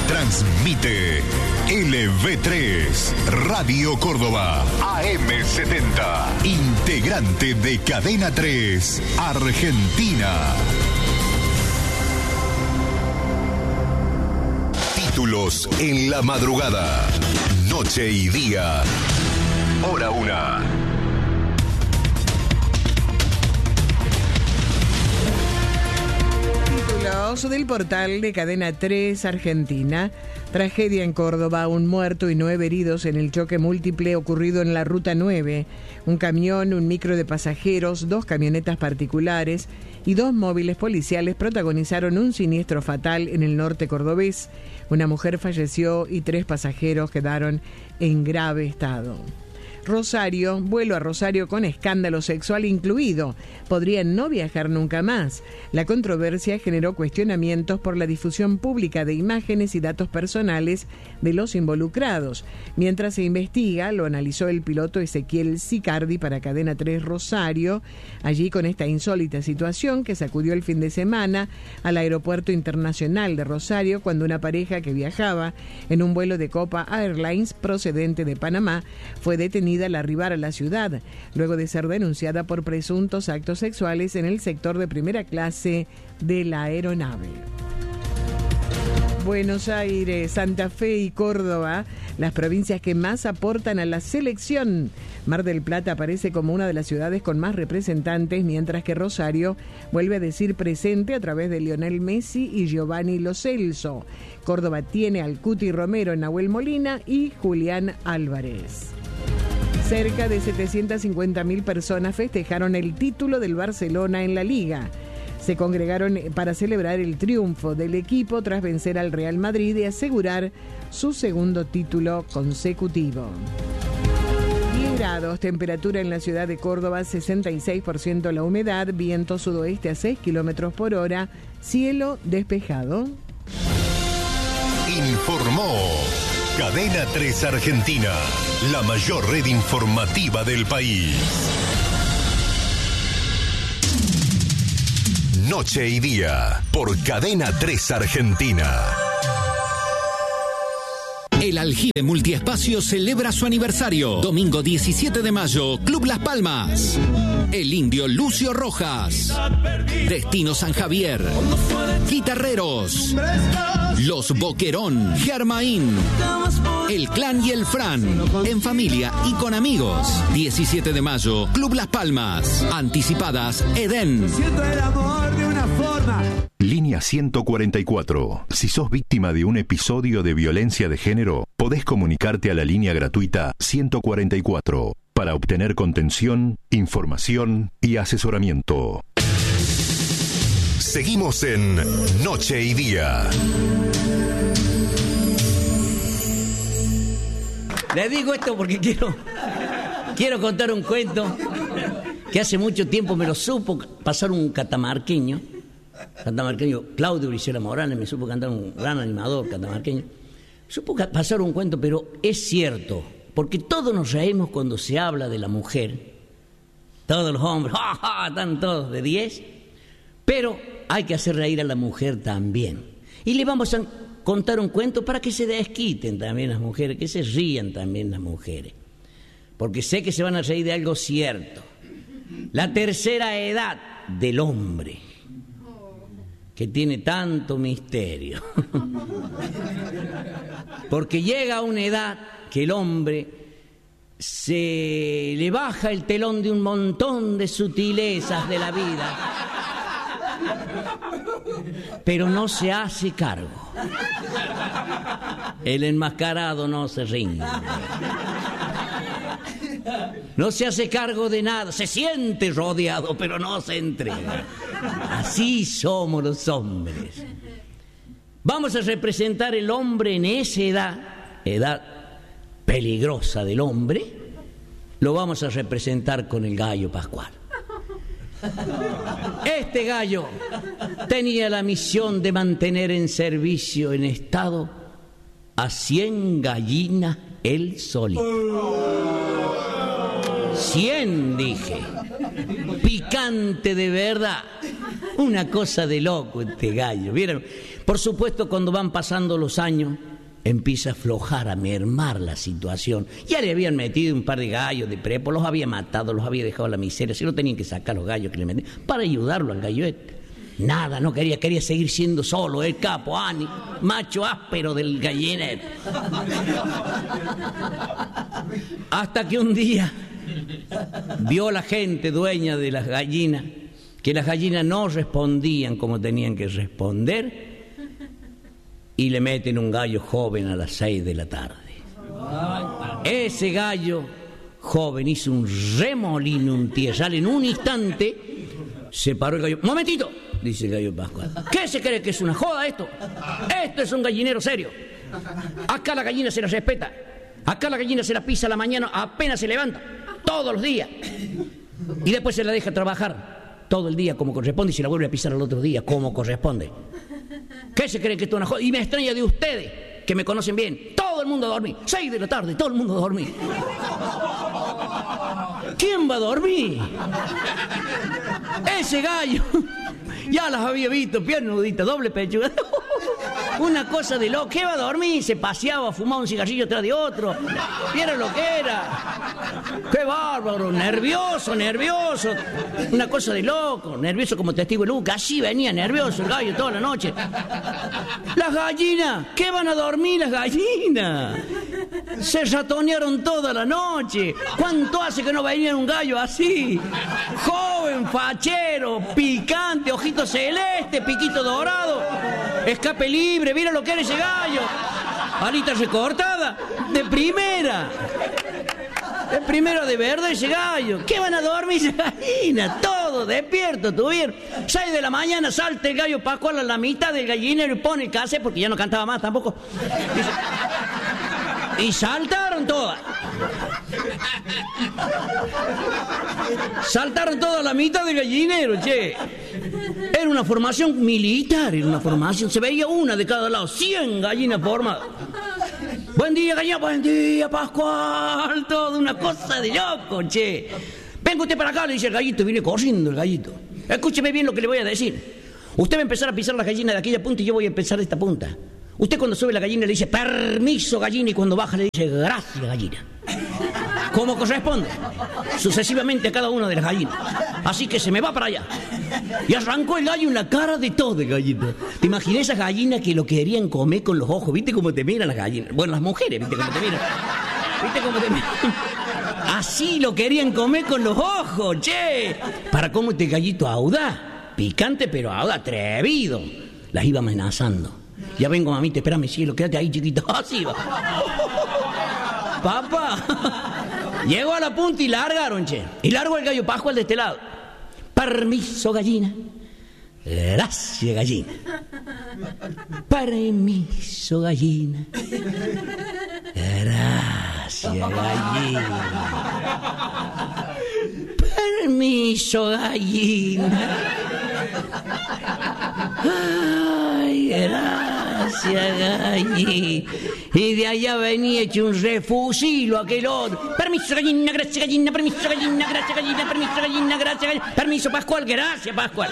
Transmite LV3, Radio Córdoba, AM70, integrante de Cadena 3, Argentina. Títulos en la madrugada, noche y día, hora 1. Del portal de Cadena 3 Argentina. Tragedia en Córdoba, un muerto y 9 heridos en el choque múltiple ocurrido en la Ruta 9. Un camión, un micro de pasajeros, 2 camionetas particulares y 2 móviles policiales protagonizaron un siniestro fatal en el norte cordobés. Una mujer falleció y 3 pasajeros quedaron en grave estado. Rosario, vuelo a Rosario con escándalo sexual incluido. Podrían no viajar nunca más. La controversia generó cuestionamientos por la difusión pública de imágenes y datos personales de los involucrados. Mientras se investiga, lo analizó el piloto Ezequiel Sicardi para Cadena 3 Rosario. Allí, con esta insólita situación que sacudió el fin de semana al Aeropuerto Internacional de Rosario, cuando una pareja que viajaba en un vuelo de Copa Airlines procedente de Panamá fue detenida al arribar a la ciudad, luego de ser denunciada por presuntos actos sexuales en el sector de primera clase de la aeronave. Buenos Aires, Santa Fe y Córdoba, las provincias que más aportan a la selección. Mar del Plata aparece como una de las ciudades con más representantes, mientras que Rosario vuelve a decir presente a través de Lionel Messi y Giovanni Lo Celso. Córdoba tiene al Cuti Romero, Nahuel Molina y Julián Álvarez. Cerca de 750.000 personas festejaron el título del Barcelona en la Liga. Se congregaron para celebrar el triunfo del equipo tras vencer al Real Madrid y asegurar su segundo título consecutivo. 10 grados, temperatura en la ciudad de Córdoba, 66% la humedad, viento sudoeste a 6 kilómetros por hora, cielo despejado. Informó Cadena 3 Argentina, la mayor red informativa del país. Noche y día, por Cadena 3 Argentina. El Aljibe Multiespacio celebra su aniversario. Domingo 17 de mayo, Club Las Palmas. El Indio Lucio Rojas. Destino San Javier. Guitarreros. Los Boquerón. Germain. El Clan y el Fran. En familia y con amigos. 17 de mayo, Club Las Palmas. Anticipadas, Edén. Siento el amor de una forma. Línea 144. Si sos víctima de un episodio de violencia de género, podés comunicarte a la línea gratuita 144 para obtener contención, información y asesoramiento. Seguimos en Noche y Día. Le digo esto porque quiero contar un cuento que hace mucho tiempo me lo supo pasar un catamarqueño, Claudio Brizuela Morales, me supo cantar, un gran animador catamarqueño. Supo pasar un cuento, pero es cierto, porque todos nos reímos cuando se habla de la mujer. Todos los hombres, ¡ja, ja!, están todos de 10, pero hay que hacer reír a la mujer también. Y le vamos a contar un cuento para que se desquiten también las mujeres, que se rían también las mujeres. Porque sé que se van a reír de algo cierto. La tercera edad del hombre, que tiene tanto misterio. Porque llega a una edad que el hombre se le baja el telón de un montón de sutilezas de la vida, pero no se hace cargo. El enmascarado no se rinde. No se hace cargo de nada, se siente rodeado, pero no se entrega. Así somos los hombres. Vamos a representar el hombre en esa edad peligrosa del hombre. Lo vamos a representar con el gallo Pascual. Este gallo tenía la misión de mantener en servicio en estado a 100 gallinas él solito. 100, dije. picante de verdad. Una cosa de loco este gallo. ¿Vieron? Por supuesto, cuando van pasando los años, empieza a aflojar, a mermar la situación. Ya le habían metido un par de gallos de prepo, los había matado, los había dejado a la miseria. Si no tenían que sacar los gallos que le metían para ayudarlo al gallo este. Nada, no quería seguir siendo solo el capo, Ani, macho áspero del gallinero. Hasta que un día vio la gente dueña de las gallinas, que las gallinas no respondían como tenían que responder, y le meten un gallo joven a las 6 de la tarde. Ese gallo joven hizo un remolino, un tierral, en un instante se paró el gallo. ¡Momentito!, dice el gallo Pascual. ¿Qué se cree que es una joda esto? Esto es un gallinero serio. Acá la gallina se la respeta. Acá la gallina se la pisa a la mañana apenas se levanta, todos los días. Y después se la deja trabajar todo el día como corresponde y se la vuelve a pisar al otro día como corresponde. ¿Qué se cree que esto es una joda? Y me extraña de ustedes, que me conocen bien. Todo el mundo a dormir. 6 de la tarde, todo el mundo a dormir. ¿Quién va a dormir? Ese gallo. Ya las había visto, piernuditas, doble pechuga. Una cosa de loco. ¿Qué va a dormir? Se paseaba, fumaba un cigarrillo atrás de otro. ¿Vieron lo que era? ¡Qué bárbaro! Nervioso. Una cosa de loco. Nervioso como testigo de Lucas. Así venía nervioso el gallo toda la noche. Las gallinas. ¿Qué van a dormir las gallinas? Se ratonearon toda la noche. ¿Cuánto hace que no venía un gallo así? Joven, fachero, picante, ojito celeste, piquito dorado, escape libre. Mira lo que era ese gallo. Alita recortada, de primera. De primera de verde ese gallo. ¿Qué van a dormir esa gallina? Todo despierto tuvieron. 6 de la mañana salta el gallo Pascual a la mitad del gallinero y pone el cassette porque ya no cantaba más tampoco. Y saltaron todas. Saltaron todas a la mitad del gallinero, che. Era una formación militar, era una formación. Se veía una de cada lado, 100 gallinas formadas. Buen día, gallina, buen día, Pascual. Todo una cosa de loco, che. Venga usted para acá, le dice el gallito, y viene corriendo el gallito. Escúcheme bien lo que le voy a decir. Usted va a empezar a pisar las gallinas de aquella punta y yo voy a empezar de esta punta. Usted cuando sube la gallina le dice permiso gallina y cuando baja le dice gracias gallina. Como corresponde, sucesivamente a cada una de las gallinas. Así que se me va para allá. Y arrancó el gallo en la cara de todo el gallito. ¿Te imaginas esas gallinas que lo querían comer con los ojos? ¿Viste cómo te miran las gallinas? Bueno, las mujeres, ¿viste cómo te miran? ¿Viste cómo te miran? Así lo querían comer con los ojos, che. Para cómo este gallito audaz, picante pero audaz, atrevido, las iba amenazando. Ya vengo, mamita, espérame, cielo, quédate ahí, chiquito. Así va. Papá. Llegó a la punta y largaron, che. Y largó el gallo Pascual de este lado. Permiso, gallina. Gracias, gallina. Permiso, gallina. Gracias, gallina. Permiso, gallina. Ay, gracias, gallina. Y de allá venía hecho un refusilo aquel otro. Permiso, gallina, gracias, gallina. Permiso, gallina, gracias, gallina. Permiso, gallina, gracias, gallina. Permiso, Pascual, gracias, Pascual.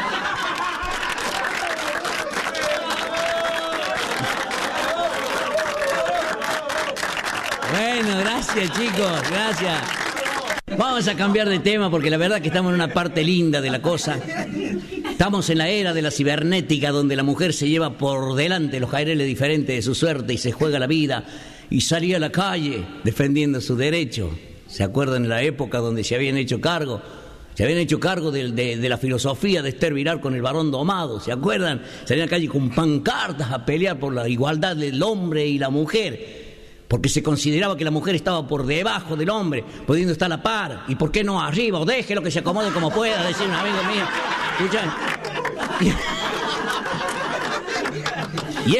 Bueno, gracias, chicos, gracias. Vamos a cambiar de tema porque la verdad que estamos en una parte linda de la cosa. Estamos en la era de la cibernética donde la mujer se lleva por delante los caireles diferentes de su suerte y se juega la vida y salía a la calle defendiendo su derecho. ¿Se acuerdan de la época donde se habían hecho cargo? Se habían hecho cargo de la filosofía de Esther Vilar con el varón domado, ¿se acuerdan? Salían a la calle con pancartas a pelear por la igualdad del hombre y la mujer. Porque se consideraba que la mujer estaba por debajo del hombre, pudiendo estar a la par. ¿Y por qué no arriba? O déjelo que se acomode como pueda, decía un amigo mío. ¿Escuchan? Y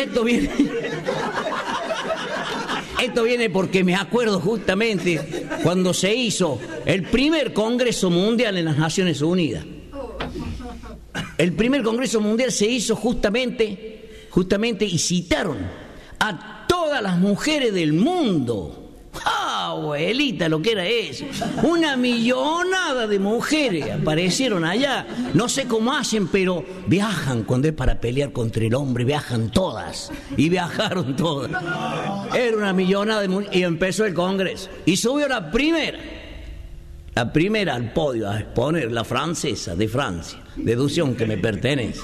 esto viene porque me acuerdo justamente cuando se hizo el primer Congreso Mundial en las Naciones Unidas. El primer Congreso Mundial se hizo justamente y citaron a todas las mujeres del mundo. ¡Ah! abuelita, lo que era eso. Una millonada de mujeres aparecieron allá. No sé cómo hacen, pero viajan cuando es para pelear contra el hombre, viajan todas. Y viajaron todas. Era una millonada de mujeres. Y empezó el Congreso. Y subió la primera al podio a exponer, la francesa de Francia, deducción que me pertenece.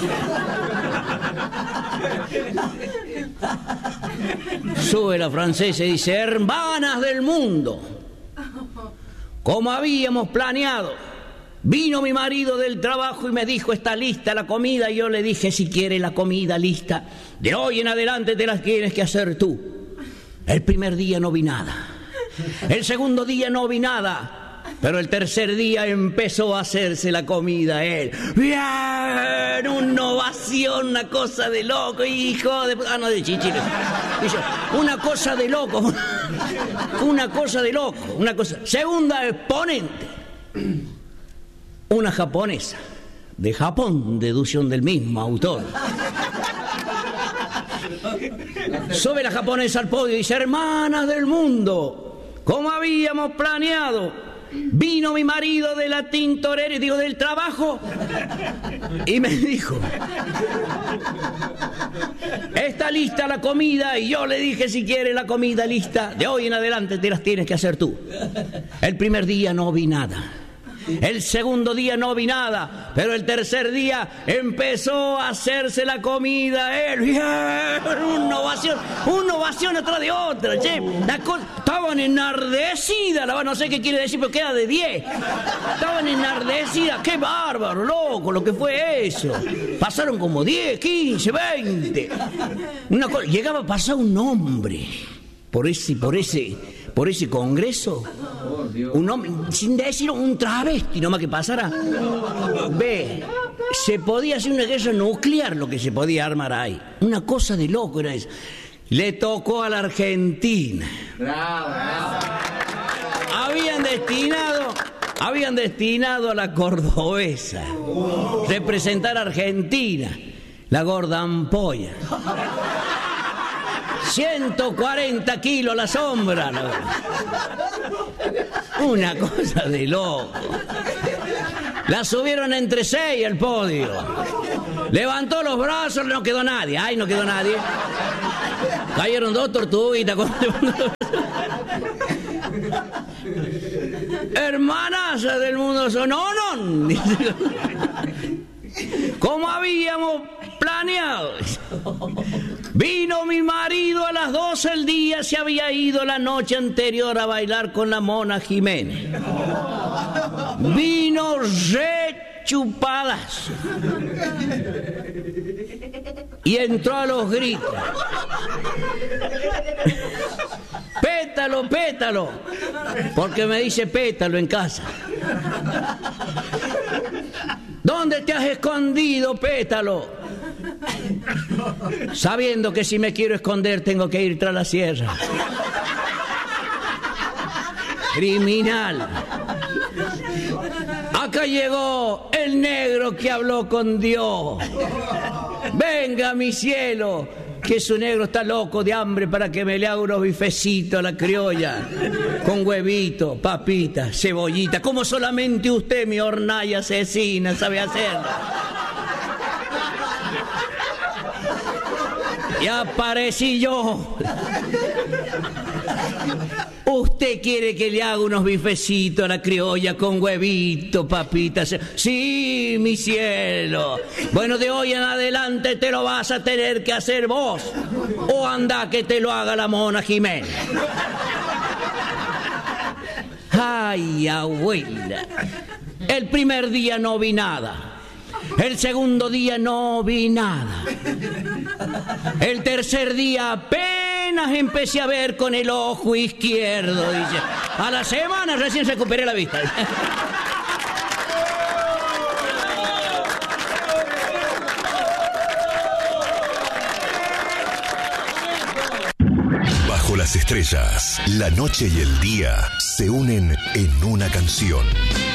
Sube la francesa y dice: hermanas del mundo, como habíamos planeado, vino mi marido del trabajo y me dijo: está lista la comida. Y yo le dije: si quieres la comida lista, de hoy en adelante te las tienes que hacer tú. El primer día no vi nada, el segundo día no vi nada, pero el tercer día empezó a hacerse la comida él. ¡Bien! Una ovación, una cosa de loco, hijo de... Ah, no, de chichilo. Una cosa de loco. Una cosa de loco. Una cosa... Segunda exponente. Una japonesa. De Japón, deducción del mismo autor. Sube la japonesa al podio y dice: hermanas del mundo, como habíamos planeado, vino mi marido de la tintorera, digo, del trabajo, y me dijo: está lista la comida. Y yo le dije: si quieres la comida lista, de hoy en adelante te las tienes que hacer tú. El primer día no vi nada, el segundo día no vi nada, pero el tercer día empezó a hacerse la comida él. ¡Bien! Una ovación atrás de otra, che. Estaban enardecidas, no sé qué quiere decir, pero queda de 10. Estaban enardecidas, qué bárbaro, loco, lo que fue eso. Pasaron como 10, 15, 20. Llegaba a pasar un hombre por ese congreso, un hombre, sin decir un travesti, nomás que pasara. Ve, se podía hacer una guerra nuclear lo que se podía armar ahí. Una cosa de loco era eso. Le tocó a la Argentina. Habían destinado a la cordobesa representar a Argentina, la gorda ampolla. 140 kilos la sombra, ¿no? Una cosa de loco. La subieron entre 6 al podio. Levantó los brazos, no quedó nadie. Ay, no quedó nadie. Cayeron 2 tortuguitas. Hermanas del mundo son... No. Como habíamos planeado. Vino mi marido a las 12 del día, se había ido la noche anterior a bailar con la Mona Jiménez. Vino rechupadas. Y entró a los gritos. Pétalo, pétalo. Porque me dice pétalo en casa. ¿Dónde te has escondido, pétalo? Sabiendo que si me quiero esconder tengo que ir tras la sierra. Criminal. Acá llegó el negro que habló con Dios. Venga, mi cielo, que su negro está loco de hambre para que me le haga unos bifecitos a la criolla, con huevito, papita, cebollita, como solamente usted, mi hornalla asesina, sabe hacerlo. Y aparecí yo. ¿Usted quiere que le haga unos bifecitos a la criolla con huevito, papitas? Sí, mi cielo. Bueno, de hoy en adelante te lo vas a tener que hacer vos. O anda que te lo haga la Mona Jiménez. Ay, abuela. El primer día no vi nada. El segundo día no vi nada. El tercer día apenas empecé a ver con el ojo izquierdo, dice. A la semana recién recuperé la vista. Bajo las estrellas, la noche y el día se unen en una canción.